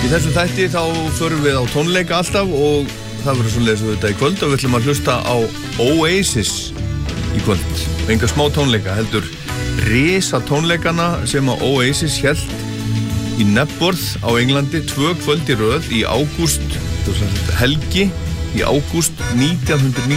þessum þætti þá förum við á tónleika alltaf og það verður svoleiðis þetta í kvöld og við ætlum að hlusta á Oasis í kvöld. Enga smá tónleika, heldur risa tónleikana sem að Oasis hélt í Knebworth á Englandi 2 kvöld í röð í ágúst, helgi í ágúst 1990.